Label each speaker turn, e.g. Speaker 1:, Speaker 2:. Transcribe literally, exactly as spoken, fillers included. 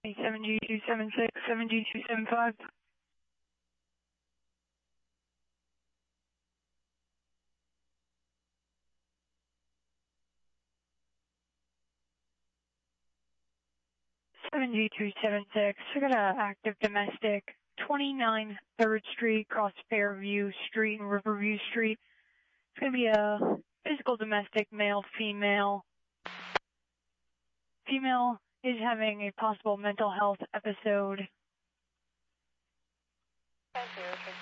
Speaker 1: seven G two seven six, seven G two seven five. seven G two seven six, we got an active domestic, twenty-nine third Street, across Fairview Street and Riverview Street. It's going to be a physical domestic, male, female. Female is having a possible mental health episode.
Speaker 2: Thank you.